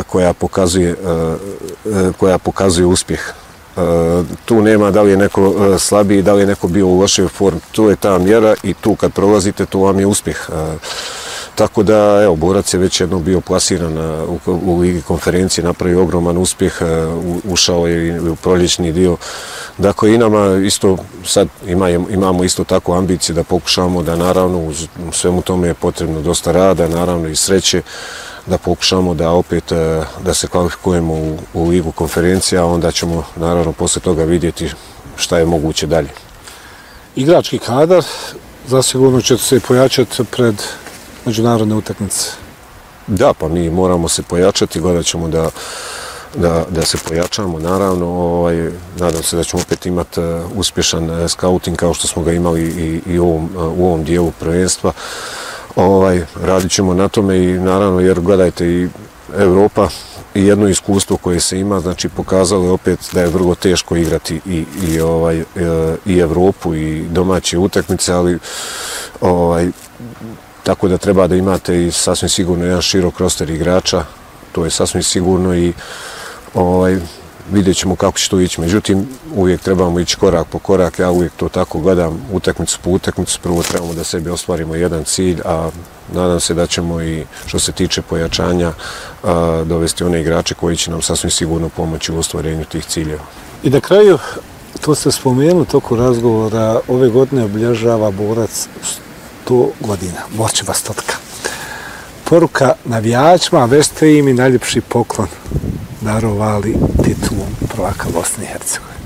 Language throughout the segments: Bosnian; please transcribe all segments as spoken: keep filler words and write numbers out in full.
koja pokazuje, koja pokazuje uspjeh. Tu nema da li je neko slabiji, da li je neko bio u lošoj formi. Tu je ta mjera i tu kad prolazite, to vam je uspjeh. Tako da, evo, Borac je već jednom bio plasiran u, u Ligi konferencije, napravio ogroman uspjeh, ušao je u proljećni dio. Dakle, i nama isto sad ima, imamo isto tako ambicije da pokušamo da naravno u svemu tome je potrebno dosta rada, naravno i sreće, da pokušamo da opet da se kvalifikujemo u, u Ligu konferencija, a onda ćemo naravno posle toga vidjeti šta je moguće dalje. Igrački kadar zasigurno će se pojačati pred međunarodne utakmice. Da, pa mi moramo se pojačati, gledat ćemo da, da, da se pojačamo, naravno. Ovaj, nadam se da ćemo opet imati uspješan skauting kao što smo ga imali i, i u, ovom, u ovom dijelu prvenstva. Ovaj, radit ćemo na tome i naravno, jer gledajte i Europa i jedno iskustvo koje se ima, znači pokazalo je opet da je vrlo teško igrati i, i, ovaj, i Europu i domaće utakmice, ali ovaj, tako da treba da imate i sasvim sigurno jedan širok roster igrača, to je sasvim sigurno i ovaj, vidjet ćemo kako će to ići. Međutim, uvijek trebamo ići korak po korak, ja uvijek to tako gledam utakmicu po utakmicu, prvo trebamo da sebi ostvarimo jedan cilj, a nadam se da ćemo i što se tiče pojačanja a, dovesti one igrače koji će nam sasvim sigurno pomoći u ostvarenju tih ciljeva. I na kraju, to ste spomenuli toku razgovora, ove godine obilježava Borac sto godina, Borčeva stotka. Poruka navijačima, već ste im i najljepši poklon darovali titulom prvaka Bosne i Hercegovine.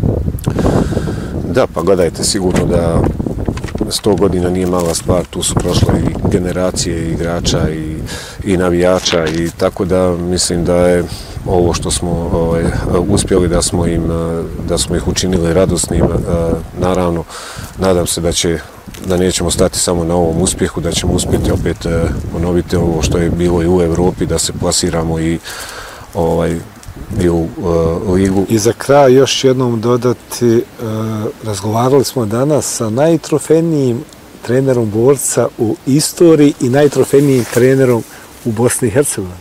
Da, pa gledajte, sigurno da sto godina nije mala stvar, tu su prošle i generacije igrača i, i navijača i tako da mislim da je ovo što smo ovaj, uspjeli da smo, im, da smo ih učinili radosnim, naravno nadam se da će da nećemo stati samo na ovom uspjehu, da ćemo uspjeti opet ponoviti ovo što je bilo i u Evropi, da se plasiramo i ovaj, i u uh, ligu. I za kraj još jednom dodati, uh, razgovarali smo danas sa najtrofejnijim trenerom Borca u istoriji i najtrofejnijim trenerom u Bosni i Hercegovini.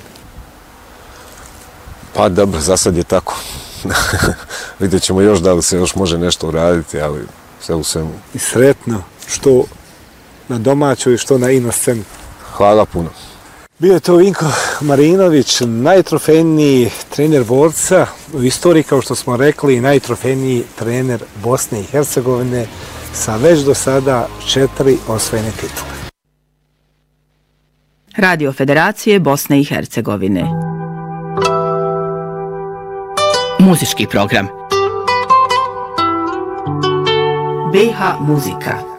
Pa dobro, za sad je tako. Vidjet ćemo još da li se još može nešto uraditi, ali sve u svemu. I sretno, što na domaćoj, što na ino sceni. Hvala puno. Bio je to Vinko Marinović, najtrofejniji trener Borca u istoriji, kao što smo rekli, i najtrofejniji trener Bosne i Hercegovine sa već do sada četiri osvojene titule. Radio Federacije Bosne i Hercegovine. Muzički program. B H Muzika.